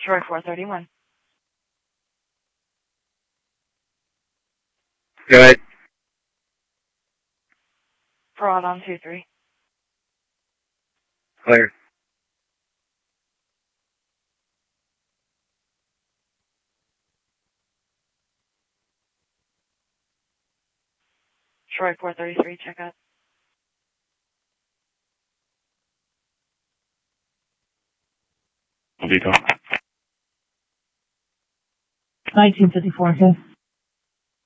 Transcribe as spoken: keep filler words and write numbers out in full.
Troy four thirty-one. Go ahead. Fraud on two three. Clear. Troy four thirty-three, check out. What are you talking about? nineteen fifty-four, okay.